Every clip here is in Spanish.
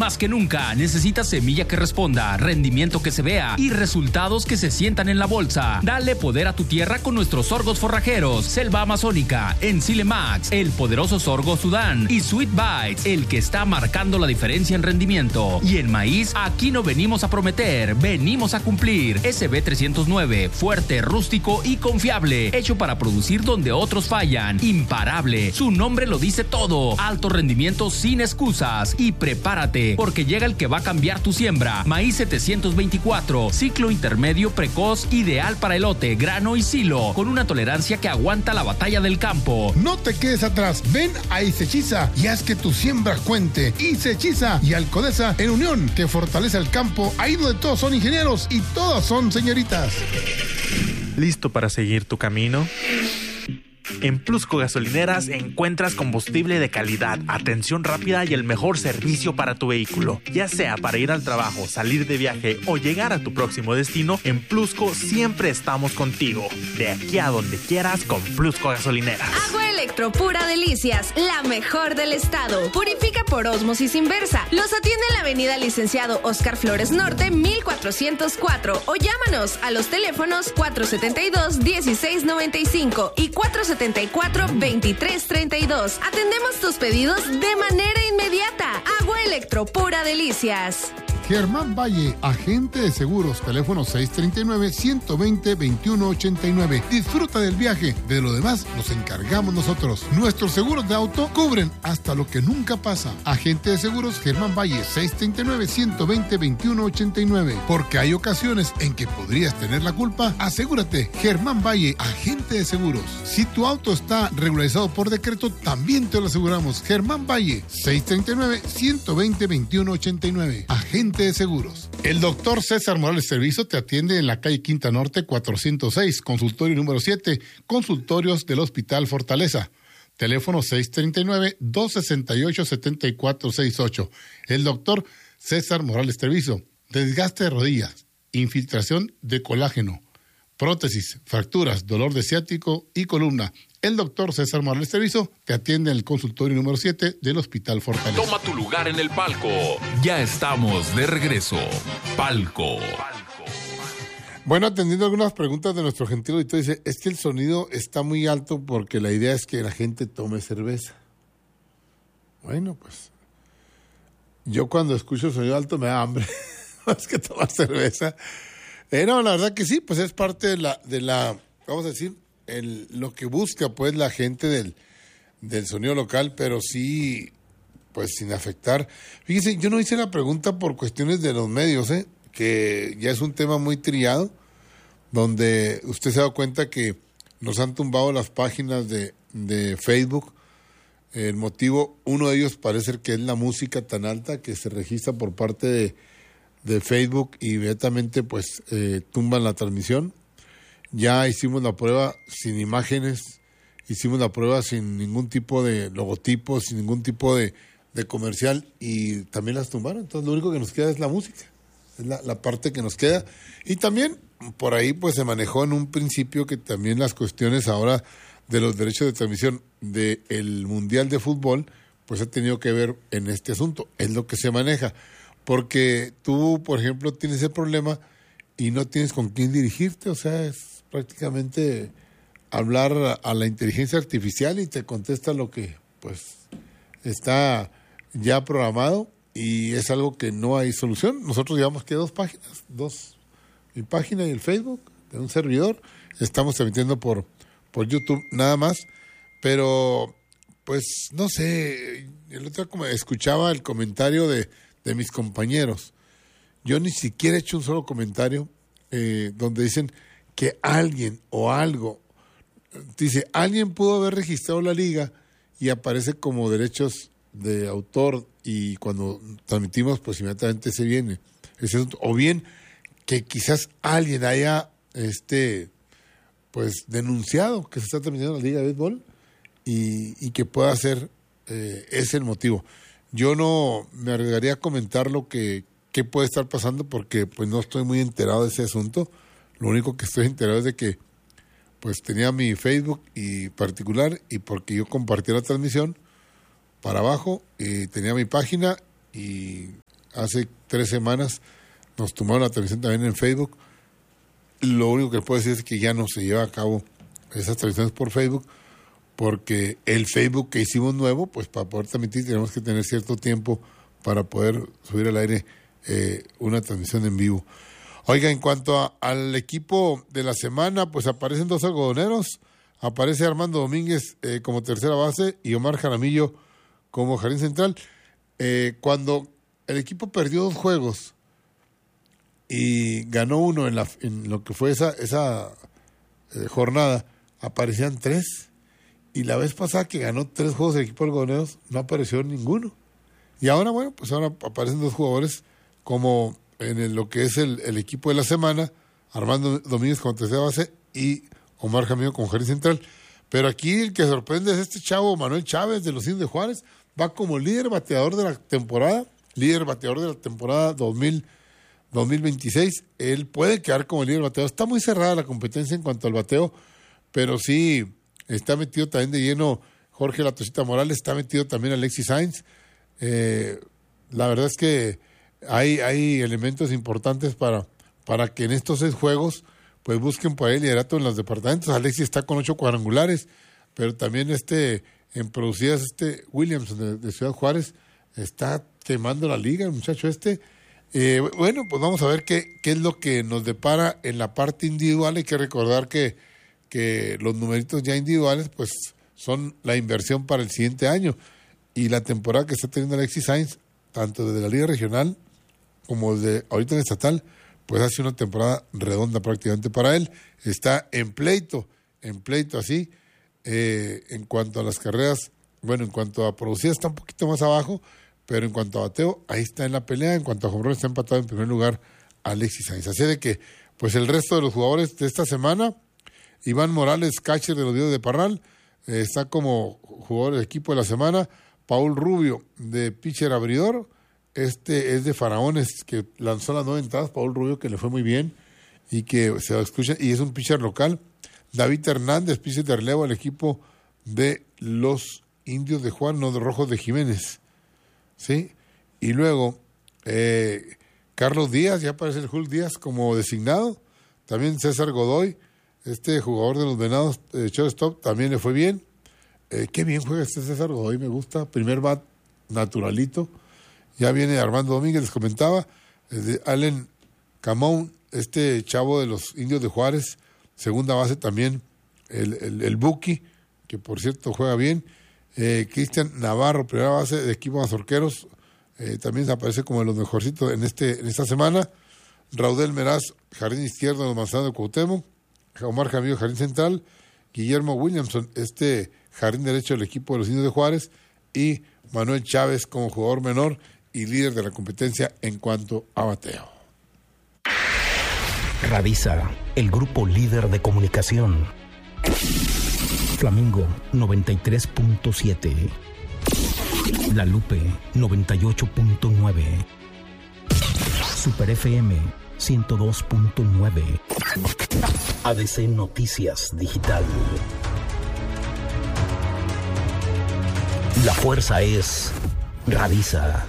más que nunca necesitas semilla que responda, rendimiento que se vea y resultados que se sientan en la bolsa. Dale poder a tu tierra con nuestros sorgos forrajeros, Selva Amazónica, Enzile Max, el poderoso sorgo Sudán y Sweet Bites, el que está marcando la diferencia en rendimiento. Y en maíz, aquí no venimos a prometer, venimos a cumplir. SB309, fuerte, rústico y confiable, hecho para producir donde otros fallan. Imparable, su nombre lo dice todo. Alto rendimiento sin excusas. Y prepárate, porque llega el que va a cambiar tu siembra. Maíz 724, ciclo intermedio precoz, ideal para elote, grano y silo, con una tolerancia que aguanta la batalla del campo. No te quedes atrás, ven a Isechiza y haz que tu siembra cuente. Isechiza y Alcodesa en unión, que fortalece el campo, ahí donde todos son ingenieros y todas son señoritas. ¿Listo para seguir tu camino? En Plusco Gasolineras encuentras combustible de calidad, atención rápida y el mejor servicio para tu vehículo. Ya sea para ir al trabajo, salir de viaje o llegar a tu próximo destino, en Plusco siempre estamos contigo. De aquí a donde quieras con Plusco Gasolineras. Agua Electro Pura Delicias, la mejor del estado. Purifica por ósmosis inversa. Los atiende en la avenida Licenciado Oscar Flores Norte, 1404. O llámanos a los teléfonos 472-1695 y 474-2332. Atendemos tus pedidos de manera inmediata. Agua Electro Pura Delicias. Germán Valle, agente de seguros, teléfono 639-120-2189. Disfruta del viaje, de lo demás nos encargamos nosotros. Nuestros seguros de auto cubren hasta lo que nunca pasa. Agente de seguros Germán Valle, 639-120-2189. Porque hay ocasiones en que podrías tener la culpa, asegúrate. Germán Valle, agente de seguros. Si tu auto está regularizado por decreto, también te lo aseguramos. Germán Valle, 639-120-2189. Agente de seguros. El doctor César Morales Servizo te atiende en la calle Quinta Norte 406, consultorio número 7, consultorios del Hospital Fortaleza. Teléfono 639-268-7468. El doctor César Morales Servizo. Desgaste de rodillas, infiltración de colágeno, prótesis, fracturas, dolor de ciático y columna. El doctor César Morales Servizo te atiende en el consultorio número 7 del Hospital Fortaleza. Toma tu lugar en el palco. Ya estamos de regreso. Palco. Bueno, atendiendo algunas preguntas de nuestro gentil auditorio, dice, es que el sonido está muy alto porque la idea es que la gente tome cerveza. Bueno, pues, yo cuando escucho el sonido alto me da hambre, más que tomar cerveza. No, la verdad que sí, pues es parte de la vamos a decir, lo que busca pues la gente del sonido local, pero sí, pues sin afectar. Fíjese, yo no hice la pregunta por cuestiones de los medios, que ya es un tema muy trillado, donde usted se ha dado cuenta que nos han tumbado las páginas de Facebook. El motivo, uno de ellos parece que es la música tan alta que se registra por parte de Facebook y inmediatamente pues tumban la transmisión. Ya hicimos la prueba sin imágenes, hicimos la prueba sin ningún tipo de logotipo, sin ningún tipo de comercial y también las tumbaron. Entonces lo único que nos queda es la música, es la parte que nos queda. Y también por ahí pues se manejó en un principio que también las cuestiones ahora de los derechos de transmisión del Mundial de Fútbol pues ha tenido que ver en este asunto, es lo que se maneja. Porque tú, por ejemplo, tienes el problema y no tienes con quién dirigirte, o sea, es prácticamente hablar a la inteligencia artificial y te contesta lo que pues está ya programado y es algo que no hay solución. Nosotros llevamos que dos páginas, mi página y el Facebook de un servidor, estamos transmitiendo por YouTube nada más, pero pues no sé, el otro como escuchaba el comentario de mis compañeros, yo ni siquiera he hecho un solo comentario donde dicen que alguien o algo, dice, alguien pudo haber registrado la liga y aparece como derechos de autor y cuando transmitimos pues inmediatamente se viene ese asunto. O bien que quizás alguien haya pues denunciado que se está transmitiendo la liga de béisbol y que pueda ser ese el motivo. Yo no me arriesgaría a comentar lo que puede estar pasando porque pues no estoy muy enterado de ese asunto. Lo único que estoy enterado es de que pues tenía mi Facebook y particular y porque yo compartí la transmisión para abajo y tenía mi página y hace 3 semanas nos tomaron la transmisión también en Facebook. Lo único que puedo decir es que ya no se lleva a cabo esas transmisiones por Facebook, porque el Facebook que hicimos nuevo, pues para poder transmitir tenemos que tener cierto tiempo para poder subir al aire una transmisión en vivo. Oiga, en cuanto al equipo de la semana, pues aparecen 2 algodoneros. Aparece Armando Domínguez como tercera base y Omar Jaramillo como jardín central. Cuando el equipo perdió 2 juegos y ganó uno en lo que fue esa jornada, aparecían 3. Y la vez pasada que ganó 3 juegos el equipo de algodoneros, no apareció ninguno. Y ahora, bueno, pues ahora aparecen 2 jugadores como en lo que es el equipo de la semana, Armando Domínguez como tercera base y Omar Jaramillo como jardín central. Pero aquí el que sorprende es este chavo Manuel Chávez de los Indios de Juárez. Va como líder bateador de la temporada 2026. Él puede quedar como líder bateador. Está muy cerrada la competencia en cuanto al bateo, pero sí está metido también de lleno Jorge La Tosita Morales, está metido también Alexis Sainz. La verdad es que hay elementos importantes para que en estos 6 juegos pues busquen por ahí el liderato en los departamentos. Alexis está con 8 cuadrangulares, pero también en producidas Williams de Ciudad Juárez está quemando la liga, el muchacho bueno, pues vamos a ver qué es lo que nos depara en la parte individual. Hay que recordar que los numeritos ya individuales pues son la inversión para el siguiente año, y la temporada que está teniendo Alexis Sainz, tanto desde la liga regional como desde ahorita en estatal, pues hace una temporada redonda prácticamente para él. Está en pleito así. En cuanto a las carreras, bueno, en cuanto a producidas está un poquito más abajo, pero en cuanto a bateo, ahí está en la pelea. En cuanto a jonrones, está empatado en primer lugar Alexis Sainz. Así de que, pues el resto de los jugadores de esta semana, Iván Morales, catcher de los Dios de Parral, está como jugador del equipo de la semana. Paul Rubio, de pitcher abridor, es de Faraones, que lanzó las 9 entradas. Paul Rubio, que le fue muy bien y que se escucha, y es un pitcher local. David Hernández, pitcher de relevo al equipo de los Indios de Juárez, no, de Rojos de Jiménez, ¿sí? Y luego Carlos Díaz, ya aparece el Hulk Díaz como designado. También César Godoy, jugador de los Venados, shortstop, también le fue bien. Qué bien juega César Godoy, me gusta. Primer bat naturalito. Ya viene Armando Domínguez, les comentaba. Allen Camón, chavo de los Indios de Juárez, segunda base también, el Buki, que por cierto juega bien. Cristian Navarro, primera base de equipo Mazorqueros, también aparece como de los mejorcitos en esta semana. Raudel Meraz, jardín izquierdo de los Manzanos de Cuauhtémoc. Omar Jaramillo, jardín central. Guillermo Williamson, jardín derecho del equipo de los Indios de Juárez. Y Manuel Chávez como jugador menor y líder de la competencia en cuanto a bateo. Radisa, el grupo líder de comunicación. Flamingo 93.7. La Lupe 98.9. Super FM 102.9. ADC Noticias Digital. La fuerza es Radisa.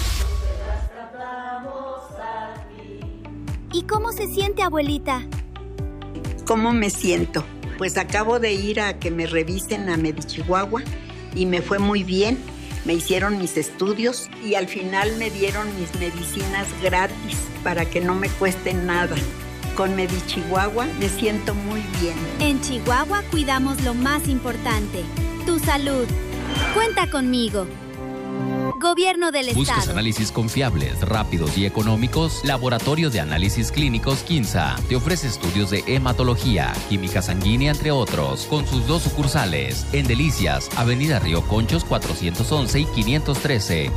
¿Y cómo se siente, abuelita? ¿Cómo me siento? Pues acabo de ir a que me revisen a Medichihuahua y me fue muy bien. Me hicieron mis estudios y al final me dieron mis medicinas gratis para que no me cuesten nada. Con Medichihuahua me siento muy bien. En Chihuahua cuidamos lo más importante, tu salud. Cuenta conmigo. Gobierno del Estado. ¿Buscas análisis confiables, rápidos y económicos? Laboratorio de Análisis Clínicos Quinza te ofrece estudios de hematología, química sanguínea, entre otros, con sus 2 sucursales en Delicias, Avenida Río Conchos 411 y 513,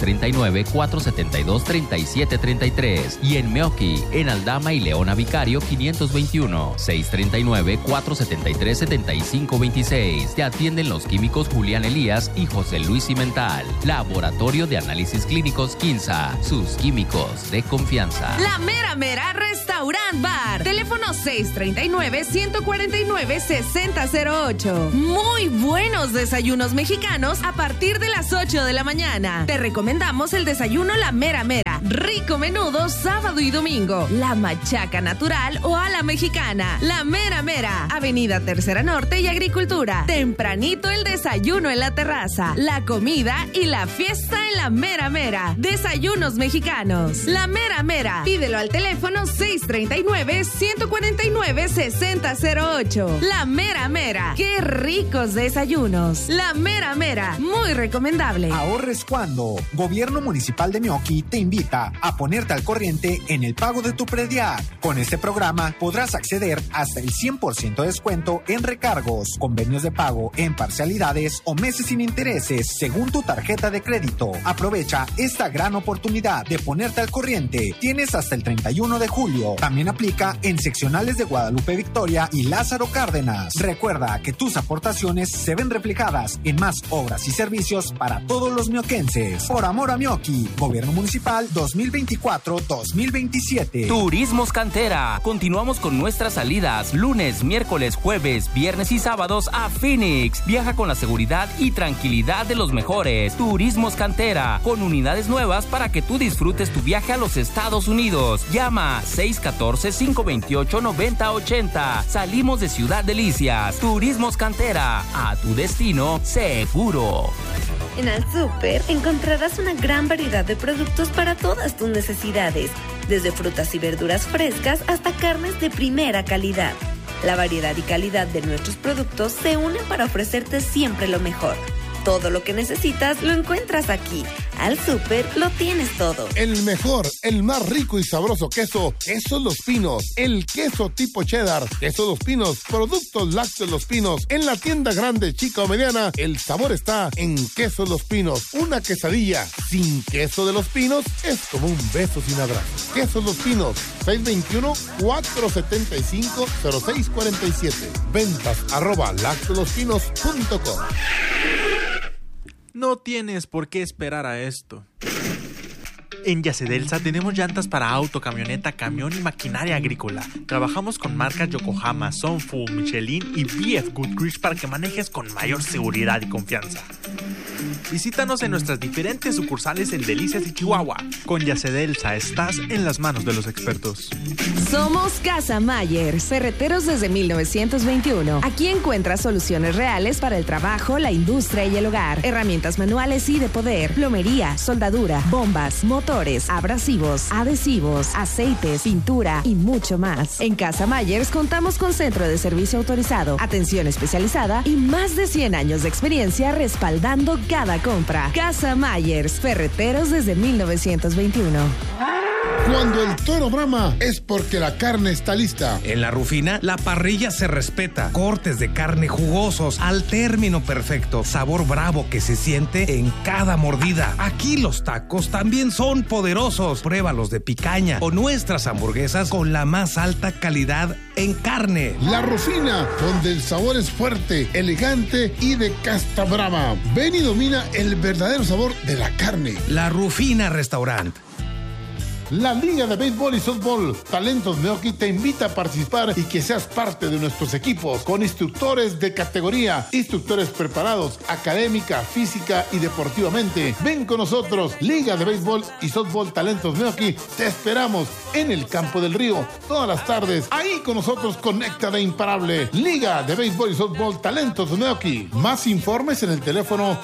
639-472-3733, y en Meoqui, en Aldama y Leona Vicario 521, 639-473-7526. Te atienden los químicos Julián Elías y José Luis Cimental. Laboratorio Laboratorio de Análisis Clínicos Quinza, sus químicos de confianza. La Mera Mera Restaurant Bar. Teléfono 639-149-6008. Muy buenos desayunos mexicanos a partir de las 8 de la mañana. Te recomendamos el desayuno La Mera Mera. Rico menudo sábado y domingo. La machaca natural o a la mexicana. La Mera Mera. Avenida Tercera Norte y Agricultura. Tempranito el desayuno en la terraza. La comida y la fiesta en La Mera Mera. Desayunos mexicanos. La Mera Mera. Pídelo al teléfono 639-149-6008. La Mera Mera. ¡Qué ricos desayunos! La Mera Mera. Muy recomendable. Ahorres cuando. Gobierno Municipal de Meoqui te invita a ponerte al corriente en el pago de tu predial. Con este programa podrás acceder hasta el 100% de descuento en recargos, convenios de pago en parcialidades o meses sin intereses según tu tarjeta de crédito. Aprovecha esta gran oportunidad de ponerte al corriente. Tienes hasta el 31 de julio. También aplica en seccionales de Guadalupe Victoria y Lázaro Cárdenas. Recuerda que tus aportaciones se ven reflejadas en más obras y servicios para todos los mioquenses. Por amor a Meoqui, Gobierno Municipal 2024-2027. Turismos Cantera. Continuamos con nuestras salidas lunes, miércoles, jueves, viernes y sábados a Phoenix. Viaja con la seguridad y tranquilidad de los mejores. Turismos Cantera, con unidades nuevas para que tú disfrutes tu viaje a los Estados Unidos. Llama 614-528-9080. Salimos de Ciudad Delicias. Turismos Cantera, a tu destino seguro. En Al Súper encontrarás una gran variedad de productos para todas tus necesidades, desde frutas y verduras frescas hasta carnes de primera calidad. La variedad y calidad de nuestros productos se unen para ofrecerte siempre lo mejor. Todo lo que necesitas lo encuentras aquí. Al Súper lo tienes todo. El mejor, el más rico y sabroso queso, Quesos Los Pinos. El queso tipo cheddar, Quesos Los Pinos. Productos lácteos Los Pinos. En la tienda grande, chica o mediana, el sabor está en Quesos Los Pinos. Una quesadilla sin queso de Los Pinos es como un beso sin abrazo. Quesos Los Pinos, 621-475-0647. Ventas @lactolospinos.com. No tienes por qué esperar a esto. En Yacedelsa tenemos llantas para auto, camioneta, camión y maquinaria agrícola. Trabajamos con marcas Yokohama, Sunfu, Michelin y BF Goodrich para que manejes con mayor seguridad y confianza. Visítanos en nuestras diferentes sucursales en Delicias y Chihuahua. Con Yacedelsa estás en las manos de los expertos. Somos Casa Myers, ferreteros desde 1921. Aquí encuentras soluciones reales para el trabajo, la industria y el hogar. Herramientas manuales y de poder, plomería, soldadura, bombas, motores, abrasivos, adhesivos, aceites, pintura y mucho más. En Casa Myers contamos con centro de servicio autorizado, atención especializada y más de 100 años de experiencia respaldando cada compra. Casa Myers, ferreteros desde 1921. Cuando el toro brama es porque la carne está lista. En La Rufina, la parrilla se respeta. Cortes de carne jugosos al término perfecto. Sabor bravo que se siente en cada mordida. Aquí los tacos también son poderosos. Pruébalos de picaña o nuestras hamburguesas con la más alta calidad en carne. La Rufina, donde el sabor es fuerte, elegante y de casta brava. Ven y domina el verdadero sabor de la carne. La Rufina Restaurant. La Liga de Béisbol y Softball Talentos Meoqui te invita a participar y que seas parte de nuestros equipos con instructores de categoría, instructores preparados académica, física y deportivamente. Ven con nosotros, Liga de Béisbol y Softball Talentos Meoqui. Te esperamos en el Campo del Río todas las tardes. Ahí con nosotros conecta de imparable. Liga de Béisbol y Softball Talentos Meoqui. Más informes en el teléfono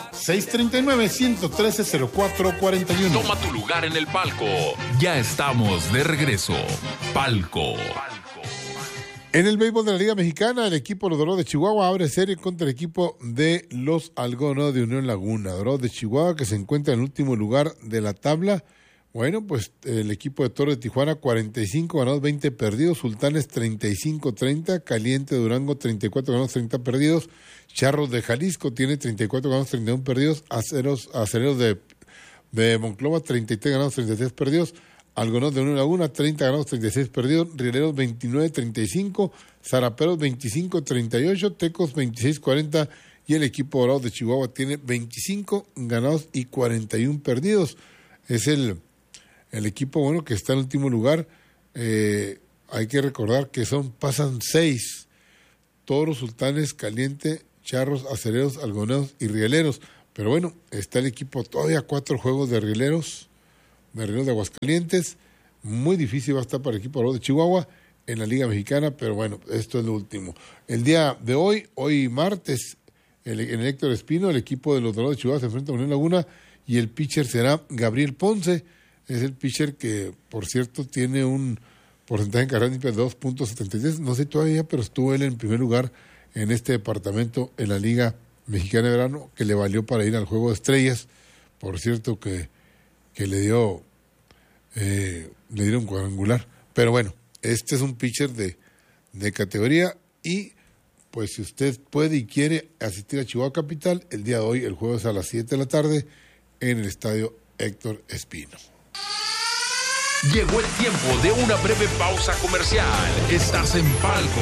639-113-0441. Toma tu lugar en el palco. Ya estamos de regreso. Palco. En el béisbol de la Liga Mexicana, el equipo de los Dorados de Chihuahua abre serie contra el equipo de los Algodonados de Unión Laguna. Dorados de Chihuahua, que se encuentra en el último lugar de la tabla. Bueno, pues el equipo de Toros de Tijuana, 45 ganados, 20 perdidos. Sultanes, 35-30. Caliente de Durango, 34 ganados, 30 perdidos. Charros de Jalisco tiene 34 ganados, 31 perdidos. Acereros de Monclova, 33 ganados, 33 perdidos. Algodonados de Unión Laguna, 30 ganados, 36 perdidos. Rieleros, 29-35. Zaraperos, 25-38. Tecos, 26-40. y el equipo Dorados de Chihuahua tiene 25 ganados y 41 perdidos. Es el equipo bueno que está en último lugar. Hay que recordar que pasan 6: Toros, Sultanes, Caliente, Charros, Acereros, Algoneros y Rieleros. Pero bueno, está el equipo todavía 4 juegos de Rieleros de Aguascalientes. Muy difícil va a estar para el equipo de Chihuahua en la Liga Mexicana, pero bueno, esto es lo último. El día de hoy martes, en el Héctor Espino, el equipo de los Dorados de Chihuahua se enfrenta a Unión Laguna y el pitcher será Gabriel Ponce. Es el pitcher que, por cierto, tiene un porcentaje en carrera limpia de 2.73. No sé todavía, pero estuvo él en primer lugar en este departamento en la Liga Mexicana de Verano, que le valió para ir al Juego de Estrellas. Por cierto, que le dieron cuadrangular. Pero bueno, este es un pitcher de categoría y pues si usted puede y quiere asistir a Chihuahua Capital, el día de hoy, el jueves a las 7 de la tarde, en el estadio Héctor Espino. Llegó el tiempo de una breve pausa comercial. Estás en Palco.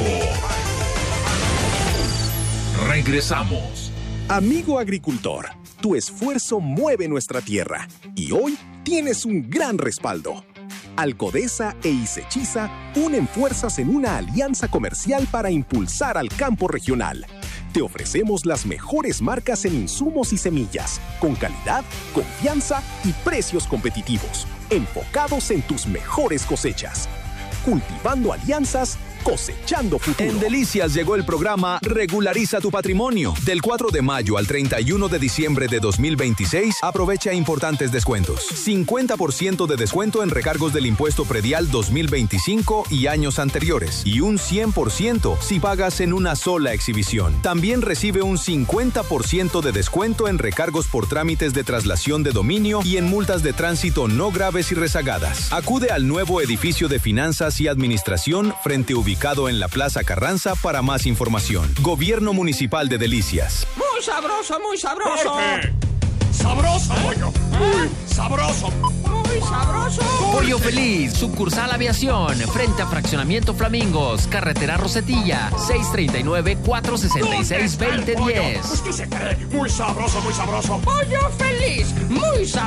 Regresamos. Amigo agricultor, tu esfuerzo mueve nuestra tierra y hoy tienes un gran respaldo. Alcodesa e Isechiza unen fuerzas en una alianza comercial para impulsar al campo regional. Te ofrecemos las mejores marcas en insumos y semillas, con calidad, confianza y precios competitivos, enfocados en tus mejores cosechas. Cultivando alianzas, cosechando futuro. En Delicias llegó el programa Regulariza tu Patrimonio. Del 4 de mayo al 31 de diciembre de 2026, aprovecha importantes descuentos. 50% de descuento en recargos del impuesto predial 2025 y años anteriores. Y un 100% si pagas en una sola exhibición. También recibe un 50% de descuento en recargos por trámites de traslación de dominio y en multas de tránsito no graves y rezagadas. Acude al nuevo edificio de finanzas y administración frente ubicado en la Plaza Carranza para más información. Gobierno Municipal de Delicias. Muy sabroso, muy sabroso. Jorge. Sabroso, pollo. Muy sabroso. Muy sabroso. Pollo Feliz, sucursal Aviación, frente a Fraccionamiento Flamingos, carretera Rosetilla, 639-466-2010. Pues que se cree. Muy sabroso, muy sabroso. Pollo Feliz, muy sabroso.